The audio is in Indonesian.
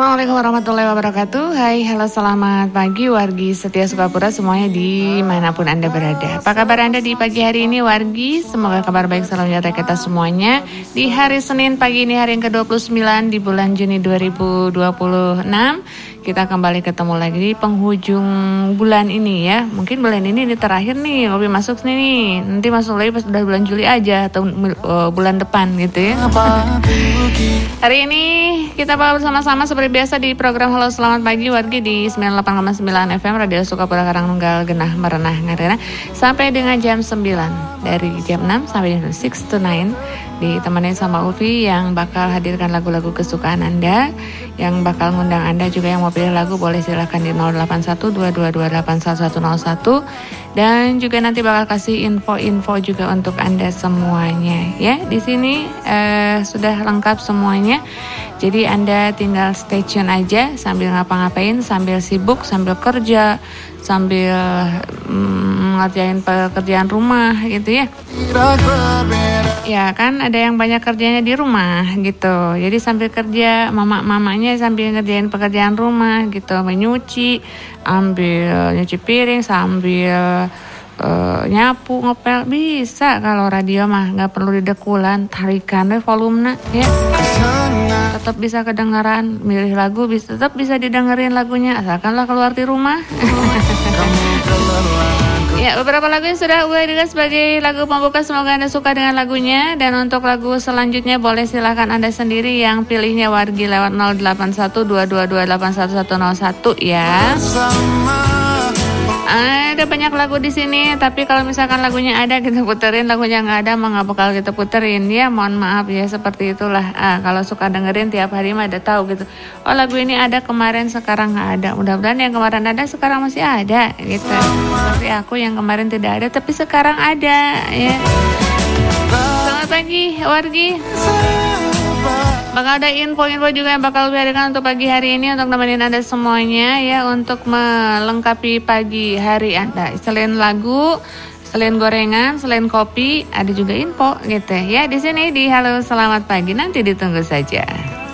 Assalamualaikum warahmatullahi wabarakatuh. Hai, halo, selamat pagi wargi setia Sukapura semuanya dimanapun Anda berada. Apa kabar Anda di pagi hari ini wargi? Semoga kabar baik selalu menyertai kita semuanya. Di hari Senin pagi ini, hari yang ke-29 di bulan Juni 2026. Kita kembali ketemu lagi di penghujung bulan ini ya. Mungkin bulan ini terakhir nih, Obi masuk nih. Nanti masuk lagi pas udah bulan Juli aja atau bulan depan gitu ya. Hari ini kita bakal bersama-sama seperti biasa di program Halo Selamat Pagi wargi di 98,9 FM Radio Sukapura Karangnunggal Genah Merenah Ngarena sampai dengan jam 9. Dari jam 6 sampai jam 6 to 9 ditemani sama Ufi yang bakal hadirkan lagu-lagu kesukaan Anda, yang bakal ngundang Anda juga yang mau pilih lagu boleh silakan di 081222811101 dan juga nanti bakal kasih info-info juga untuk Anda semuanya ya. Di sini sudah lengkap semuanya. Jadi Anda tinggal stay tune aja sambil ngapa-ngapain, sambil sibuk, sambil kerja, sambil ngerjain pekerjaan rumah gitu ya. Ya kan ada yang banyak kerjanya di rumah gitu. Jadi sambil kerja mamanya sambil ngerjain pekerjaan rumah gitu, menyuci, ambil nyuci piring sambil nyapu, ngepel bisa. Kalau radio mah nggak perlu didekulan, tarikan we volumenya ya. Tetap bisa kedengaran, milih lagu tetap bisa didengerin lagunya asalkanlah keluar di rumah. Ya, beberapa lagu yang sudah gue dengar sebagai lagu pembuka, semoga Anda suka dengan lagunya. Dan untuk lagu selanjutnya boleh silakan Anda sendiri yang pilihnya wargi lewat 081222281101 ya. Ada banyak lagu di sini, tapi kalau misalkan lagunya ada kita puterin, lagunya nggak ada mah nggak bakal kita puterin ya. Mohon maaf ya, seperti itulah. Kalau suka dengerin tiap hari mah ada tahu gitu. Oh lagu ini ada kemarin, sekarang nggak ada. Mudah-mudahan yang kemarin ada sekarang masih ada gitu. Seperti aku yang kemarin tidak ada tapi sekarang ada ya. Selamat pagi wargi. Bakal ada info-info juga yang bakal dihadirkan untuk pagi hari ini untuk nemenin Anda semuanya ya, untuk melengkapi pagi hari Anda. Selain lagu, selain gorengan, selain kopi, ada juga info gitu ya. Di sini di Halo Selamat Pagi, nanti ditunggu saja.